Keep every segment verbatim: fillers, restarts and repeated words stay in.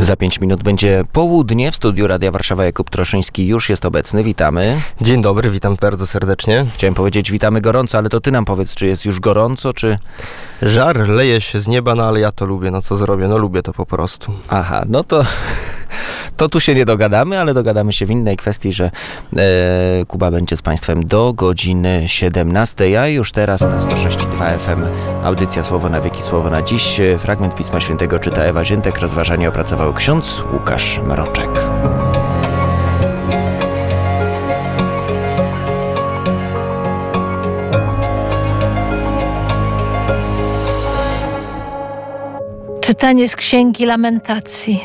Za pięć minut będzie południe. W studiu Radia Warszawa Jakub Troszyński już jest obecny. Witamy. Dzień dobry, witam bardzo serdecznie. Chciałem powiedzieć witamy gorąco, ale to ty nam powiedz, czy jest już gorąco, czy... Żar leje się z nieba, no ale ja to lubię, no co zrobię, no lubię to po prostu. Aha, no to... To tu się nie dogadamy, ale dogadamy się w innej kwestii, że e, Kuba będzie z Państwem do godziny siedemnastej, a już teraz na sto sześć i dwa F M audycja Słowo na wieki, Słowo na dziś. Fragment Pisma Świętego czyta Ewa Ziętek, rozważanie opracował ksiądz Łukasz Mroczek. Czytanie z Księgi Lamentacji.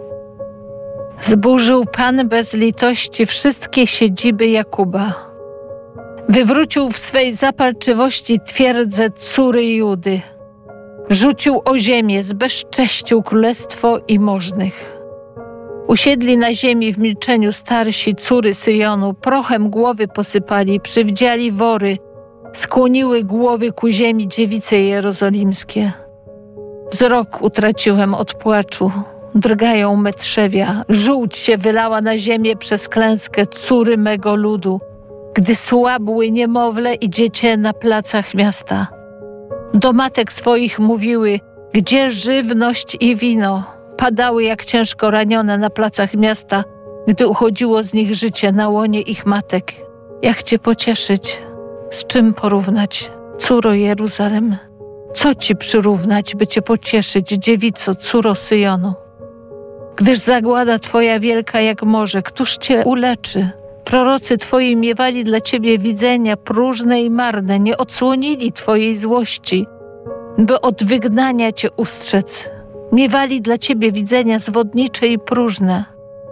Zburzył Pan bez litości wszystkie siedziby Jakuba. Wywrócił w swej zapalczywości twierdzę córy Judy. Rzucił o ziemię, zbezcześcił królestwo i możnych. Usiedli na ziemi w milczeniu starsi córy Syjonu, prochem głowy posypali, przywdziali wory, skłoniły głowy ku ziemi dziewice jerozolimskie. Wzrok utraciłem od płaczu. Drgają me trzewia, żółć się wylała na ziemię przez klęskę córy mego ludu, gdy słabły niemowlę i dziecię na placach miasta. Do matek swoich mówiły, gdzie żywność i wino, padały jak ciężko ranione na placach miasta, gdy uchodziło z nich życie na łonie ich matek. Jak cię pocieszyć? Z czym porównać, córo Jeruzalem? Co ci przyrównać, by cię pocieszyć, dziewico, córo Syjonu? Gdyż zagłada twoja wielka jak morze, któż cię uleczy? Prorocy twoi miewali dla ciebie widzenia próżne i marne, nie odsłonili twojej złości, by od wygnania cię ustrzec. Miewali dla ciebie widzenia zwodnicze i próżne.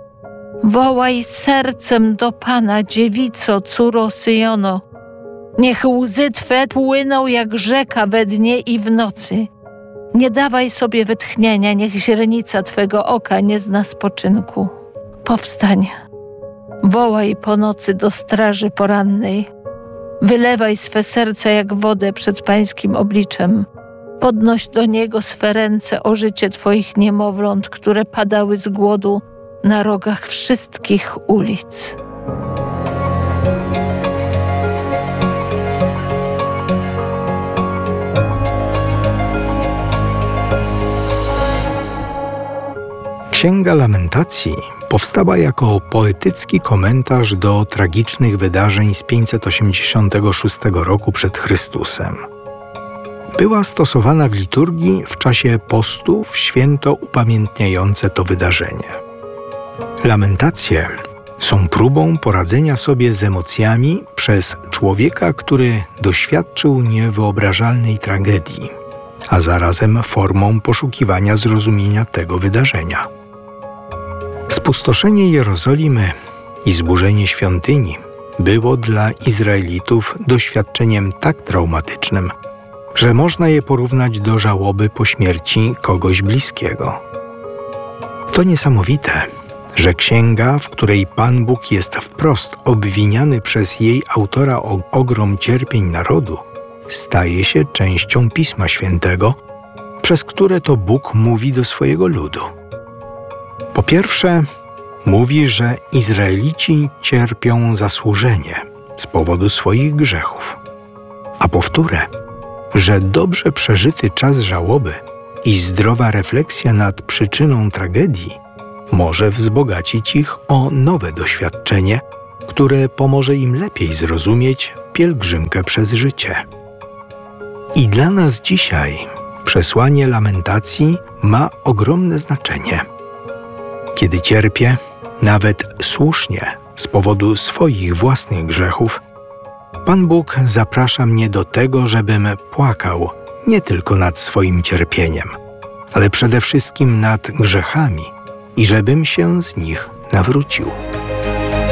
Wołaj sercem do Pana, dziewico, córo Syjono. Niech łzy twe płyną jak rzeka we dnie i w nocy. Nie dawaj sobie wytchnienia, niech źrenica twego oka nie zna spoczynku. Powstań, wołaj po nocy do straży porannej. Wylewaj swe serce jak wodę przed Pańskim obliczem. Podnoś do Niego swe ręce o życie twoich niemowląt, które padały z głodu na rogach wszystkich ulic. Księga Lamentacji powstała jako poetycki komentarz do tragicznych wydarzeń z pięćset osiemdziesiątego szóstego roku przed Chrystusem. Była stosowana w liturgii w czasie postu w święto upamiętniające to wydarzenie. Lamentacje są próbą poradzenia sobie z emocjami przez człowieka, który doświadczył niewyobrażalnej tragedii, a zarazem formą poszukiwania zrozumienia tego wydarzenia. Spustoszenie Jerozolimy i zburzenie świątyni było dla Izraelitów doświadczeniem tak traumatycznym, że można je porównać do żałoby po śmierci kogoś bliskiego. To niesamowite, że księga, w której Pan Bóg jest wprost obwiniany przez jej autora o ogrom cierpień narodu, staje się częścią Pisma Świętego, przez które to Bóg mówi do swojego ludu. Po pierwsze, mówi, że Izraelici cierpią zasłużenie z powodu swoich grzechów. A po wtóre, że dobrze przeżyty czas żałoby i zdrowa refleksja nad przyczyną tragedii może wzbogacić ich o nowe doświadczenie, które pomoże im lepiej zrozumieć pielgrzymkę przez życie. I dla nas dzisiaj przesłanie lamentacji ma ogromne znaczenie. Kiedy cierpię, nawet słusznie, z powodu swoich własnych grzechów, Pan Bóg zaprasza mnie do tego, żebym płakał nie tylko nad swoim cierpieniem, ale przede wszystkim nad grzechami i żebym się z nich nawrócił.